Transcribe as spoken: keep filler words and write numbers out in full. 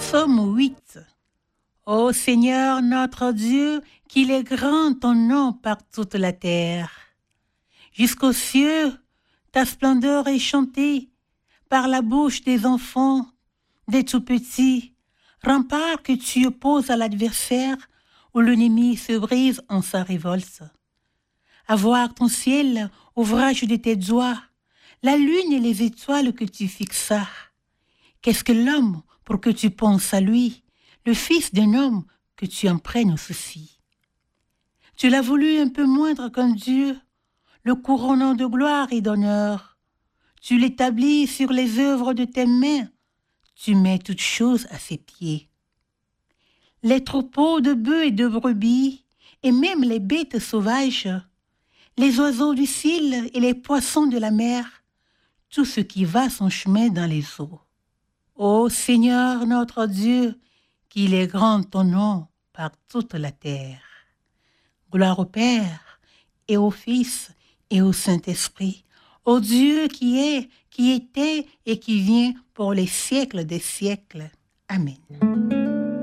Psaume huit. Ô Seigneur notre Dieu, qu'il est grand ton nom par toute la terre. Jusqu'aux cieux, ta splendeur est chantée par la bouche des enfants, des tout-petits, rempart que tu opposes à l'adversaire où l'ennemi se brise en sa révolte. À voir ton ciel, ouvrage de tes doigts, la lune et les étoiles que tu fixas. Qu'est-ce que l'homme pour que tu penses à lui, le fils d'un homme que tu en prennes au souci? Tu l'as voulu un peu moindre qu'un Dieu, le couronnant de gloire et d'honneur. Tu l'établis sur les œuvres de tes mains, tu mets toutes choses à ses pieds. Les troupeaux de bœufs et de brebis, et même les bêtes sauvages, les oiseaux du ciel et les poissons de la mer, tout ce qui va son chemin dans les eaux. Ô Seigneur notre Dieu, qu'il est grand ton nom par toute la terre. Gloire au Père et au Fils et au Saint-Esprit, au Dieu qui est, qui était et qui vient pour les siècles des siècles. Amen.